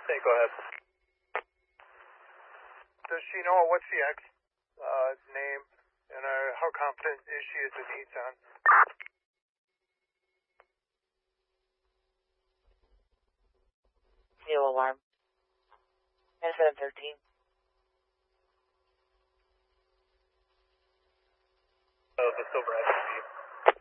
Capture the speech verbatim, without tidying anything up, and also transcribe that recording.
Hey, go ahead. Does she know what's the ex uh, name, and uh, how confident is she it's a Nissan? Fuel alarm. S seven thirteen. Oh, the Silverado.